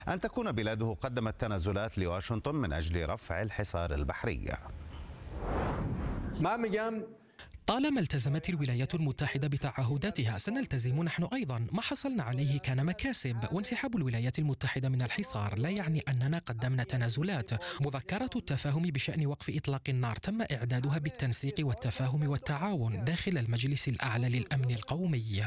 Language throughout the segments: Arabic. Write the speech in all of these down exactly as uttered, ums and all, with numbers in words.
أن تكون بلاده قدمت تنازلات لواشنطن من أجل رفع الحصار البحري. ما مجام طالما التزمت الولايات المتحدة بتعهداتها سنلتزم نحن أيضا. ما حصلنا عليه كان مكاسب، وانسحاب الولايات المتحدة من الحصار لا يعني أننا قدمنا تنازلات. مذكرة التفاهم بشأن وقف إطلاق النار تم إعدادها بالتنسيق والتفاهم والتعاون داخل المجلس الأعلى للأمن القومي.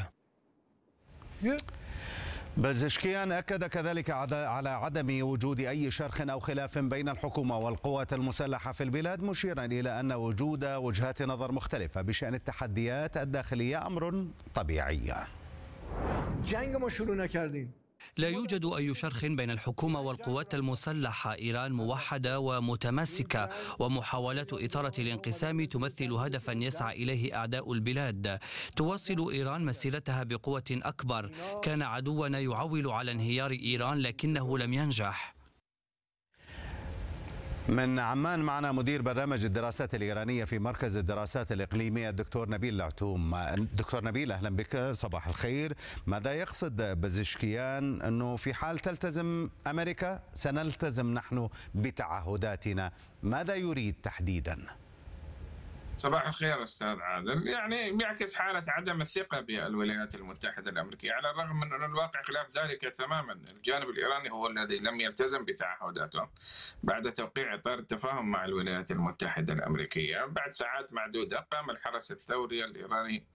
بزشكيان أكد كذلك على عدم وجود أي شرخ أو خلاف بين الحكومة والقوات المسلحة في البلاد، مشيرا إلى أن وجود وجهات نظر مختلفة بشأن التحديات الداخلية أمر طبيعي. جنگ ما شروع نکردیم. لا يوجد أي شرخ بين الحكومة والقوات المسلحة. إيران موحدة ومتماسكة، ومحاولات إثارة الانقسام تمثل هدفا يسعى إليه أعداء البلاد. تواصل إيران مسيرتها بقوة أكبر. كان عدونا يعول على انهيار إيران لكنه لم ينجح. من عمان معنا مدير برنامج الدراسات الإيرانية في مركز الدراسات الإقليمية الدكتور نبيل العتوم. دكتور نبيل، أهلا بك، صباح الخير. ماذا يقصد بزشكيان أنه في حال تلتزم أمريكا سنلتزم نحن بتعهداتنا؟ ماذا يريد تحديدا؟ صباح الخير أستاذ عادل. يعني بيعكس حالة عدم الثقة بالولايات المتحدة الأمريكية، على الرغم من أن الواقع خلاف ذلك تماما. الجانب الإيراني هو الذي لم يلتزم بتعهداته بعد توقيع إطار التفاهم مع الولايات المتحدة الأمريكية. بعد ساعات معدودة قام الحرس الثوري الإيراني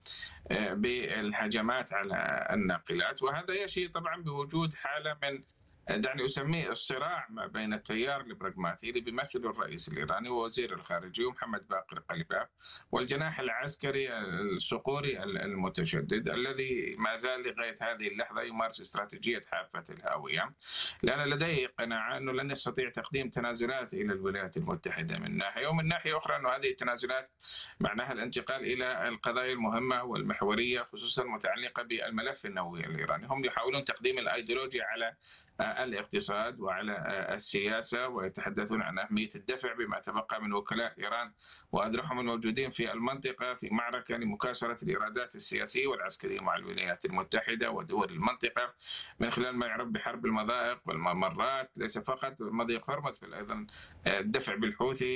بالهجمات على الناقلات، وهذا يشي طبعا بوجود حالة من، دعني أسميه، الصراع ما بين التيار البراغماتي اللي بيمثله الرئيس الإيراني ووزير الخارجية ومحمد باقر قليباف، والجناح العسكري الصقوري المتشدد الذي ما زال لغاية هذه اللحظة يمارس استراتيجية حافة الهاوية، لأن لديه قناعة أنه لن يستطيع تقديم تنازلات إلى الولايات المتحدة من ناحية، ومن ناحية أخرى أنه هذه التنازلات معناها الانتقال إلى القضايا المهمة والمحورية، خصوصا متعلقة بالملف النووي الإيراني. هم يحاولون تقديم الأيديولوجيا على الاقتصاد وعلى السياسة، ويتحدثون عن أهمية الدفع بما تبقى من وكلاء إيران وأذرعهم الموجودين في المنطقة في معركة لمكاسرة الإيرادات السياسية والعسكرية مع الولايات المتحدة ودول المنطقة من خلال ما يعرف بحرب المضائق والممرات، ليس فقط مضيق هرمز بل أيضا الدفع بالحوثي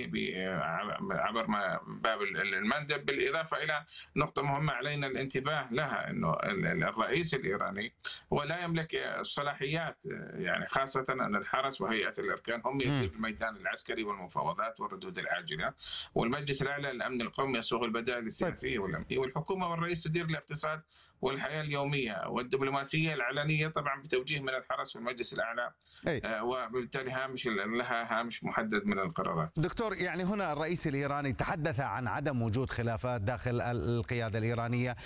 عبر باب المندب، بالإضافة إلى نقطة مهمة علينا الانتباه لها، أنه الرئيس الإيراني هو لا يملك الصلاحيات، يعني خاصة أن الحرس وهيئة الأركان هم يديرون الميدان العسكري والمفاوضات والردود العاجلة، والمجلس الأعلى للأمن القومي يصوغ البدائل السياسية والأمنية، والحكومة والرئيس تدير الاقتصاد والحياة اليومية والدبلوماسية العلنية طبعا بتوجيه من الحرس والمجلس الأعلى، آه وبالتالي هامش لها هامش محدد من القرارات. دكتور، يعني هنا الرئيس الإيراني تحدث عن عدم وجود خلافات داخل القيادة الإيرانية،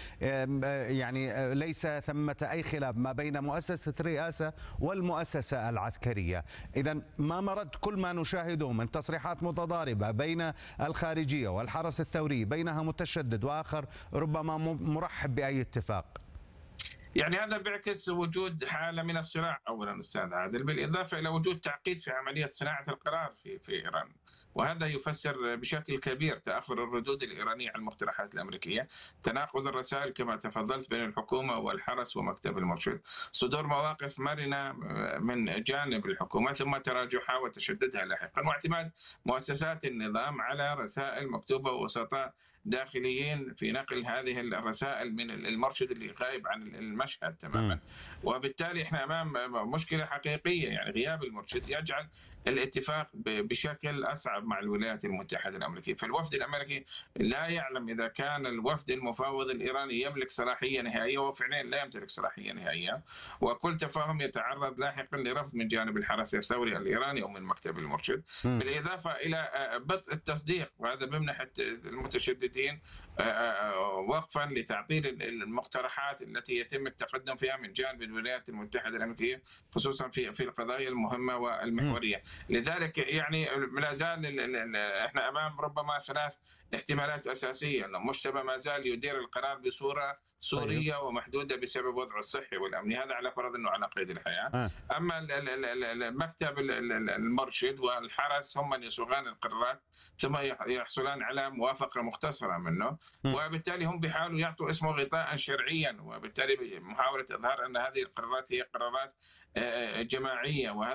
يعني ليس ثمة أي خلاف ما بين مؤسسة الرئاسة والمؤسسة العسكرية. إذن ما مرد كل ما نشاهده من تصريحات متضاربة بين الخارجية والحرس الثوري، بينها متشدد وآخر ربما مرحب بأي اتفاق. يعني هذا بيعكس وجود حالة من الصراع أولا أستاذ عادل، بالإضافة إلى وجود تعقيد في عملية صناعة القرار في في إيران، وهذا يفسر بشكل كبير تأخر الردود الإيرانية على المقترحات الأمريكية، تناقض الرسائل كما تفضلت بين الحكومة والحرس ومكتب المرشد، صدور مواقف مرنة من جانب الحكومة ثم تراجعها وتشددها لاحقا، واعتماد مؤسسات النظام على رسائل مكتوبة ووسطاء داخليين في نقل هذه الرسائل من المرشد اللي غايب عن المشهد تماما. وبالتالي احنا امام مشكله حقيقيه، يعني غياب المرشد يجعل الاتفاق بشكل اصعب مع الولايات المتحده الامريكيه، فالوفد الامريكي لا يعلم اذا كان الوفد المفاوض الايراني يملك صلاحيه نهائيه، وفعليا لا يمتلك صلاحيه نهائيه، وكل تفاهم يتعرض لاحقا لرفض من جانب الحرس الثوري الايراني او من مكتب المرشد، بالاضافه الى بطء التصديق، وهذا بيمنح المتشددين وقفا لتعطيل المقترحات التي يتم التقدم فيها من جانب الولايات المتحدة الأمريكية، خصوصا في في القضايا المهمة والمحورية. لذلك يعني لا زال احنا امام ربما ثلاث احتمالات أساسية، انه مجتبى ما زال يدير القرار بصورة سورية طيب. ومحدودة بسبب وضعه الصحي والأمني، هذا على فرض أنه على قيد الحياة. آه. أما المكتب المرشد والحرس هم من يصوغان القرارات ثم يحصلان على موافقة مختصرة منه، م. وبالتالي هم بيحاولوا يعطوا اسمه غطاء شرعيا، وبالتالي محاولة إظهار أن هذه القرارات هي قرارات جماعية، وهذا